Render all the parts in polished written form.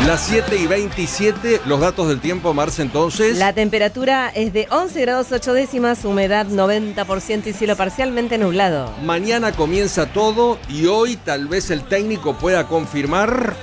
Las 7:27, los datos del tiempo, Marce, entonces. La temperatura es de 11 grados 8 décimas, humedad 90% y cielo parcialmente nublado. Mañana comienza todo y hoy tal vez el técnico pueda confirmar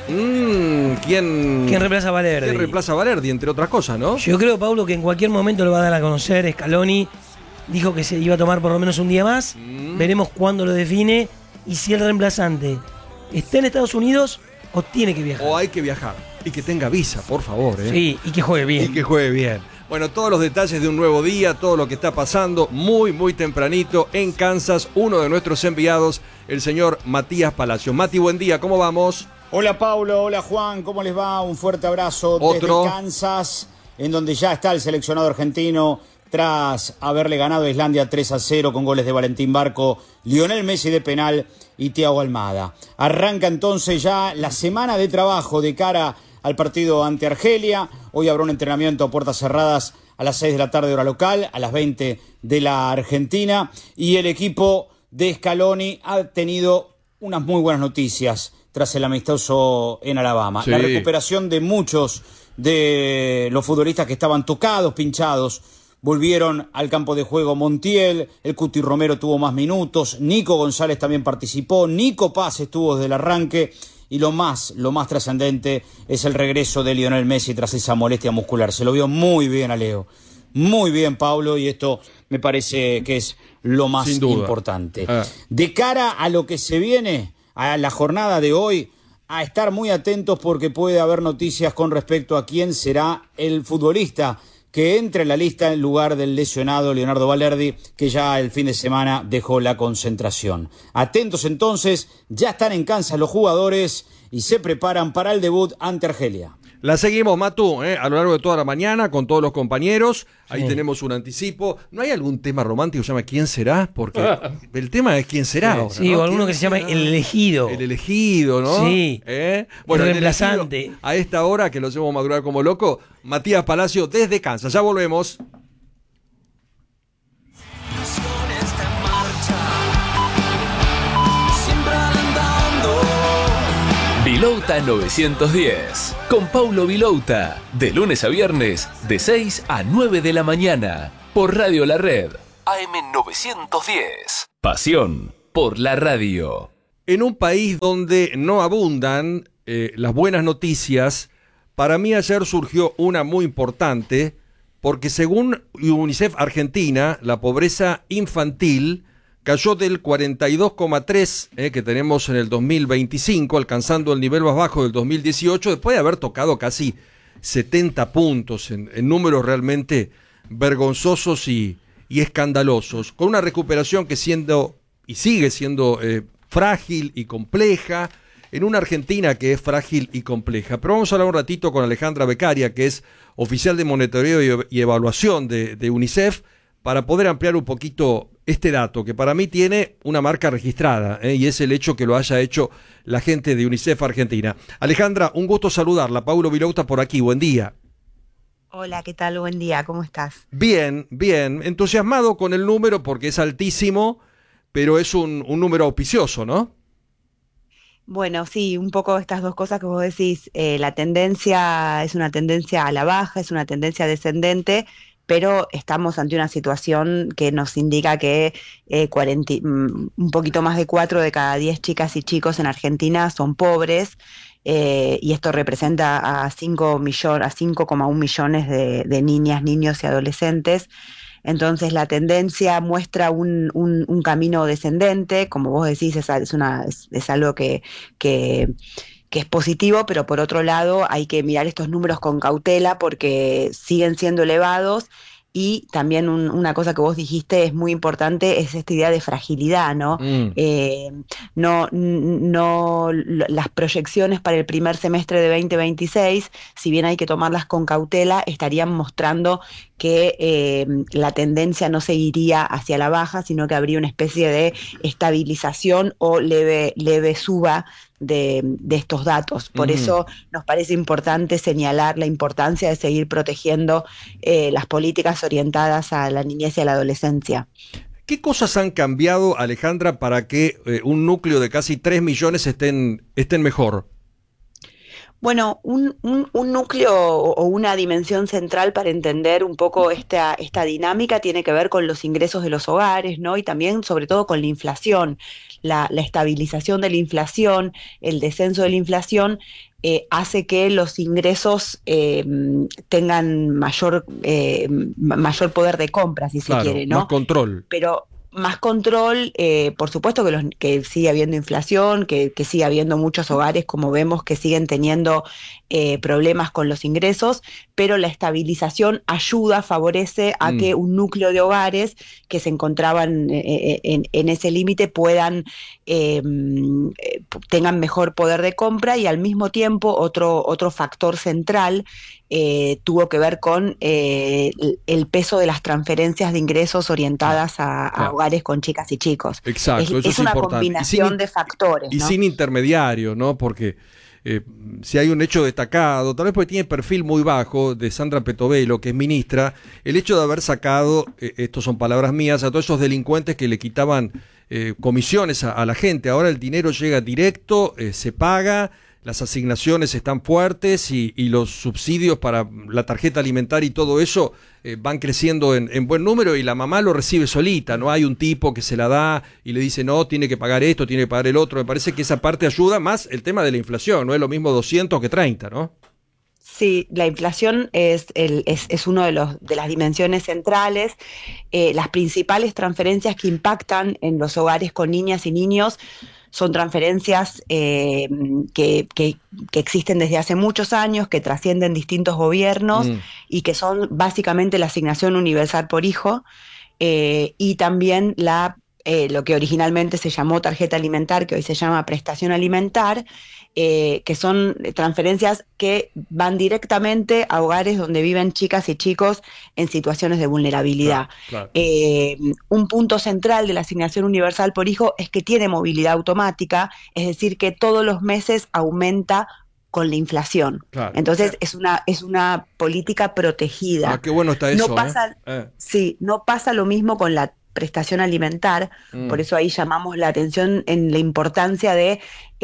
quién reemplaza a Valerdi. ¿Quién reemplaza a Valerdi, entre otras cosas, no? Yo creo, Paulo, que en cualquier momento lo va a dar a conocer. Scaloni dijo que se iba a tomar por lo menos un día más. Veremos cuándo lo define y si el reemplazante está en Estados Unidos o tiene que viajar. O hay que viajar. Y que tenga visa, por favor. Sí, y que juegue bien. Y que juegue bien. Bueno, todos los detalles de un nuevo día, todo lo que está pasando muy, muy tempranito en Kansas. Uno de nuestros enviados, el señor Matías Palacio. Mati, buen día, ¿cómo vamos? Hola Paulo, hola Juan, ¿cómo les va? Un fuerte abrazo desde Kansas, en donde ya está el seleccionado argentino tras haberle ganado a Islandia 3-0 con goles de Valentín Barco, Lionel Messi de penal y Thiago Almada. Arranca entonces ya la semana de trabajo de cara al partido ante Argelia. Hoy habrá un entrenamiento a puertas cerradas a las 6 de la tarde hora local, a las 20 de la Argentina. Y el equipo de Scaloni ha tenido unas muy buenas noticias tras el amistoso en Alabama. Sí. La recuperación de muchos de los futbolistas que estaban tocados, pinchados, volvieron al campo de juego. Montiel, el Cuti Romero tuvo más minutos, Nico González también participó, Nico Paz estuvo desde el arranque y lo más trascendente es el regreso de Lionel Messi tras esa molestia muscular. Se lo vio muy bien a Leo, muy bien Paulo, y esto me parece que es lo más importante. De cara a lo que se viene, a la jornada de hoy, a estar muy atentos porque puede haber noticias con respecto a quién será el futbolista que entre en la lista en lugar del lesionado Leonardo Valerdi, que ya el fin de semana dejó la concentración. Atentos entonces, ya están en Kansas los jugadores y se preparan para el debut ante Argelia. La seguimos, Matu, a lo largo de toda la mañana con todos los compañeros. Ahí tenemos un anticipo. ¿No hay algún tema romántico que se llama ¿Quién será? Porque el tema es ¿quién será? Ahora, sí, ¿no? O alguno que se llama El Elegido. El Elegido, ¿no? Sí. Bueno, el reemplazante. A esta hora, que lo hacemos madurar como loco, Matías Palacio desde Kansas. Ya volvemos. Vilouta 910, con Paulo Vilouta, de lunes a viernes, de 6 a 9 de la mañana, por Radio La Red, AM 910. Pasión por la radio. En un país donde no abundan las buenas noticias, para mí ayer surgió una muy importante, porque según UNICEF Argentina, la pobreza infantil cayó del 42,3 que tenemos en el 2025, alcanzando el nivel más bajo del 2018, después de haber tocado casi 70 puntos en números realmente vergonzosos y escandalosos, con una recuperación que sigue siendo frágil y compleja, en una Argentina que es frágil y compleja. Pero vamos a hablar un ratito con Alejandra Beccaria, que es oficial de monitoreo y evaluación de UNICEF, para poder ampliar un poquito este dato, que para mí tiene una marca registrada, y es el hecho que lo haya hecho la gente de UNICEF Argentina. Alejandra, un gusto saludarla. Paulo Vilouta por aquí, buen día. Hola, ¿qué tal? Buen día, ¿cómo estás? Bien, entusiasmado con el número porque es altísimo, pero es un número auspicioso, ¿no? Bueno, sí, un poco estas dos cosas que vos decís. La tendencia es una tendencia a la baja, es una tendencia descendente, pero estamos ante una situación que nos indica que un poquito más de 4 de cada 10 chicas y chicos en Argentina son pobres, y esto representa a 5,1 millones de niñas, niños y adolescentes. Entonces la tendencia muestra un camino descendente, como vos decís, es algo que es positivo, pero por otro lado hay que mirar estos números con cautela porque siguen siendo elevados. Y también una cosa que vos dijiste es muy importante, es esta idea de fragilidad, ¿no? Las proyecciones para el primer semestre de 2026, si bien hay que tomarlas con cautela, estarían mostrando que la tendencia no seguiría hacia la baja, sino que habría una especie de estabilización o leve suba de estos datos. Por eso nos parece importante señalar la importancia de seguir protegiendo las políticas orientadas a la niñez y a la adolescencia. ¿Qué cosas han cambiado, Alejandra, para que un núcleo de casi 3 millones estén mejor? Bueno, un núcleo o una dimensión central para entender un poco esta dinámica tiene que ver con los ingresos de los hogares, ¿no? Y también, sobre todo, con la inflación, la estabilización de la inflación, el descenso de la inflación, hace que los ingresos tengan mayor poder de compra, si Claro, se quiere, ¿no? más control. Pero más control, por supuesto que sigue habiendo inflación, que sigue habiendo muchos hogares, como vemos, que siguen teniendo problemas con los ingresos, pero la estabilización ayuda, favorece a que un núcleo de hogares que se encontraban en ese límite puedan tengan mejor poder de compra, y al mismo tiempo otro factor central tuvo que ver con el peso de las transferencias de ingresos orientadas a hogares con chicas y chicos. Exacto, eso es una importante. Combinación de factores, y ¿no? sin intermediario, ¿no? Porque si hay un hecho destacado, tal vez porque tiene perfil muy bajo, de Sandra Petovelo, que es ministra, el hecho de haber sacado, estos son palabras mías, a todos esos delincuentes que le quitaban comisiones a la gente. Ahora el dinero llega directo, se paga, las asignaciones están fuertes y los subsidios para la tarjeta alimentaria y todo eso van creciendo en buen número, y la mamá lo recibe solita, no hay un tipo que se la da y le dice no, tiene que pagar esto, tiene que pagar el otro. Me parece que esa parte ayuda, más el tema de la inflación, no es lo mismo 200 que 30, ¿no? Sí, la inflación es uno de las dimensiones centrales. Las principales transferencias que impactan en los hogares con niñas y niños son transferencias que existen desde hace muchos años, que trascienden distintos gobiernos y que son básicamente la asignación universal por hijo, y también lo que originalmente se llamó tarjeta alimentar, que hoy se llama prestación alimentar, que son transferencias que van directamente a hogares donde viven chicas y chicos en situaciones de vulnerabilidad. Claro. Un punto central de la asignación universal por hijo es que tiene movilidad automática, es decir, que todos los meses aumenta con la inflación. Claro. Entonces es una política protegida. Ah, qué bueno está eso. No pasa, sí, no pasa lo mismo con la prestación alimentar, por eso ahí llamamos la atención en la importancia de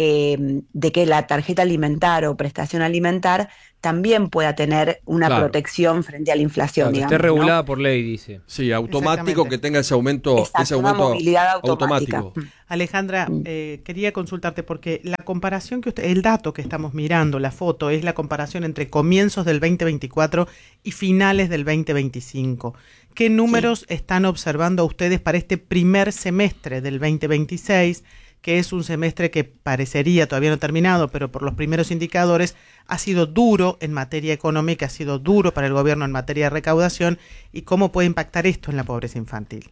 que la tarjeta alimentar o prestación alimentar también pueda tener una protección frente a la inflación, claro, digamos, esté regulada, ¿no? por ley, dice. Sí, automático, que tenga ese aumento, Exacto, una movilidad automático. Alejandra, quería consultarte porque la comparación el dato que estamos mirando, la foto, es la comparación entre comienzos del 2024 y finales del 2025. ¿Qué números están observando ustedes para este primer semestre del 2026, que es un semestre que parecería todavía no terminado, pero por los primeros indicadores ha sido duro en materia económica, ha sido duro para el gobierno en materia de recaudación, y cómo puede impactar esto en la pobreza infantil?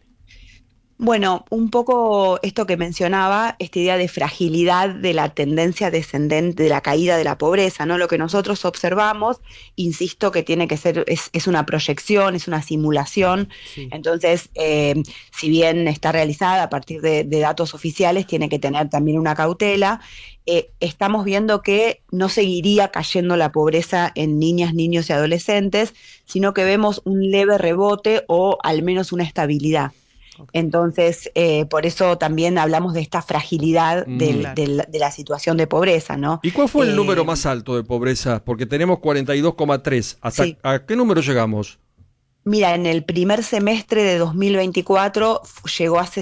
Bueno, un poco esto que mencionaba, esta idea de fragilidad de la tendencia descendente, de la caída de la pobreza, ¿no? Lo que nosotros observamos, insisto que tiene que ser, es una proyección, es una simulación, sí. Entonces, si bien está realizada a partir de datos oficiales, tiene que tener también una cautela. Estamos viendo que no seguiría cayendo la pobreza en niñas, niños y adolescentes, sino que vemos un leve rebote o al menos una estabilidad. Entonces, por eso también hablamos de esta fragilidad de la situación de pobreza, ¿no? ¿Y cuál fue el número más alto de pobreza? Porque tenemos 42,3. Sí. ¿A qué número llegamos? Mira, en el primer semestre de 2024 llegó a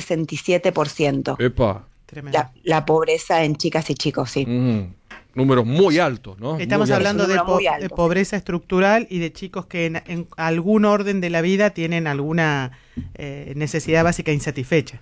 67%. ¡Epa! La pobreza en chicas y chicos, sí. Números muy altos, ¿no? Estamos hablando de pobreza estructural y de chicos que en algún orden de la vida tienen alguna necesidad básica insatisfecha.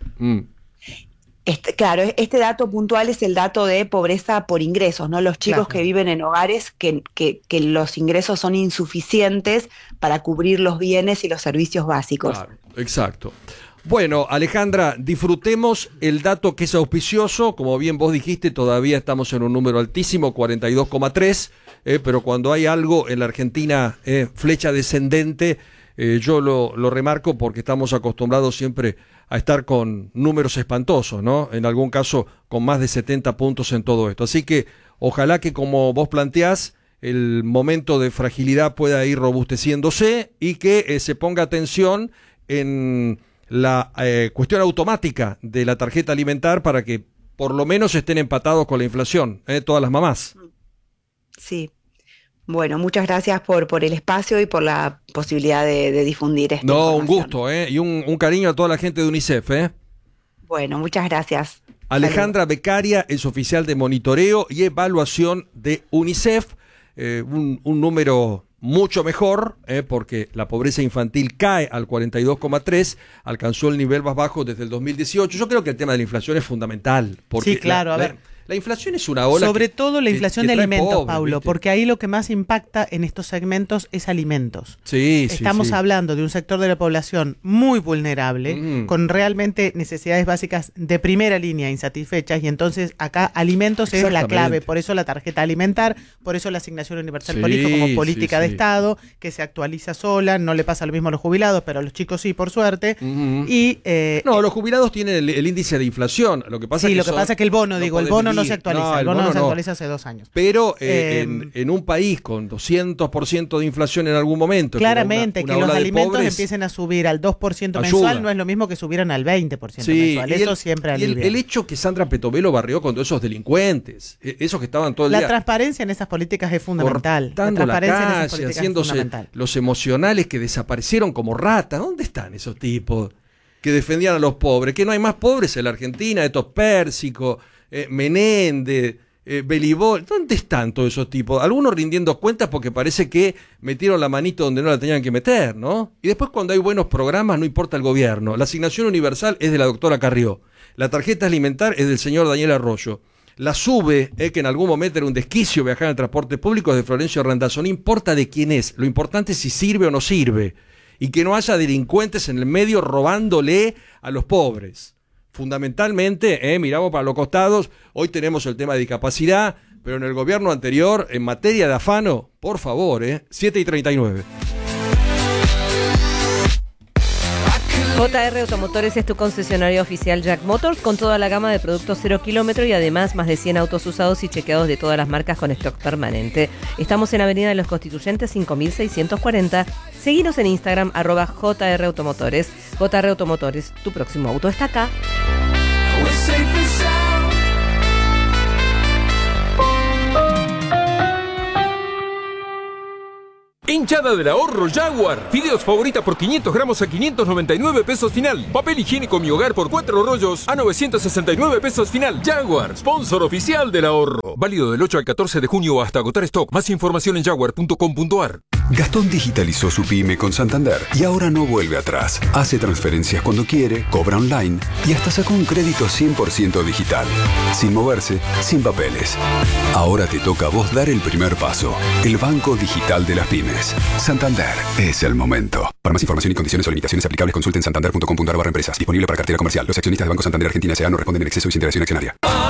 Claro, este dato puntual es el dato de pobreza por ingresos, ¿no? Los chicos que viven en hogares que los ingresos son insuficientes para cubrir los bienes y los servicios básicos. Claro, exacto. Bueno, Alejandra, disfrutemos el dato que es auspicioso. Como bien vos dijiste, todavía estamos en un número altísimo, 42,3, pero cuando hay algo en la Argentina, flecha descendente, yo lo remarco porque estamos acostumbrados siempre a estar con números espantosos, ¿no? En algún caso con más de 70 puntos en todo esto. Así que ojalá que, como vos planteás, el momento de fragilidad pueda ir robusteciéndose y que se ponga atención en la cuestión automática de la tarjeta alimentar para que por lo menos estén empatados con la inflación, todas las mamás. Sí. Bueno, muchas gracias por el espacio y por la posibilidad de difundir esta información. Un gusto, y un cariño a toda la gente de UNICEF, Bueno, muchas gracias. Alejandra Beccaria es oficial de monitoreo y evaluación de UNICEF, un número mucho mejor, porque la pobreza infantil cae al 42,3, alcanzó el nivel más bajo desde el 2018. Yo creo que el tema de la inflación es fundamental. Porque sí, claro, la inflación es una ola. Sobre todo la inflación de alimentos, pobre, Paulo, ¿viste? porque ahí lo que más impacta en estos segmentos es alimentos. Sí, Estamos hablando de un sector de la población muy vulnerable, con realmente necesidades básicas de primera línea insatisfechas, y entonces acá alimentos es la clave. Por eso la tarjeta alimentar, por eso la asignación universal por hijo como política de Estado, que se actualiza sola, no le pasa lo mismo a los jubilados, pero a los chicos sí, por suerte. Y los jubilados tienen el índice de inflación. Lo que pasa es que el bono, el bono no se actualiza, el bono no se actualiza hace 2 años. Pero en un país con 200% de inflación en algún momento, claramente que los alimentos pobres, empiecen a subir al 2% mensual no es lo mismo que subieran al 20% mensual. Eso siempre alivia. El hecho que Sandra Petovelo barrió con todos esos delincuentes, esos que estaban todo el día. La transparencia en esas políticas es fundamental. Cortando la calle, haciéndose los emocionales que desaparecieron como ratas. ¿Dónde están esos tipos que defendían a los pobres? Que no hay más pobres en la Argentina, estos Pérsico, Menéndez, Belibol. ¿Dónde están todos esos tipos? Algunos rindiendo cuentas porque parece que metieron la manito donde no la tenían que meter, ¿no? Y después cuando hay buenos programas no importa el gobierno. La asignación universal es de la doctora Carrió. La tarjeta alimentar es del señor Daniel Arroyo. La SUBE, que en algún momento era un desquicio viajar en el transporte público, es de Florencio Randazzo. No importa de quién es, lo importante es si sirve o no sirve. Y que no haya delincuentes en el medio robándole a los pobres. Fundamentalmente, miramos para los costados, hoy tenemos el tema de discapacidad, pero en el gobierno anterior, en materia de afano, por favor, 7:39. JR Automotores es tu concesionario oficial Jack Motors con toda la gama de productos 0 kilómetro y además más de 100 autos usados y chequeados de todas las marcas con stock permanente. Estamos en Avenida de los Constituyentes 5640. Seguinos en Instagram @JR Automotores. JR Automotores, tu próximo auto está acá. Hinchada del ahorro Jaguar. Fideos favorita por 500 gramos a 599 pesos final. Papel higiénico Mi Hogar por 4 rollos a 969 pesos final. Jaguar, sponsor oficial del ahorro. Válido del 8 al 14 de junio hasta agotar stock. Más información en jaguar.com.ar. Gastón digitalizó su pyme con Santander y ahora no vuelve atrás. Hace transferencias cuando quiere, cobra online y hasta sacó un crédito 100% digital. Sin moverse, sin papeles. Ahora te toca a vos dar el primer paso. El banco digital de las pymes. Santander es el momento. Para más información y condiciones o limitaciones aplicables, consulten santander.com.ar/empresas. Disponible para cartera comercial. Los accionistas de Banco Santander Argentina S.A. no responden en exceso y sin interacción accionaria.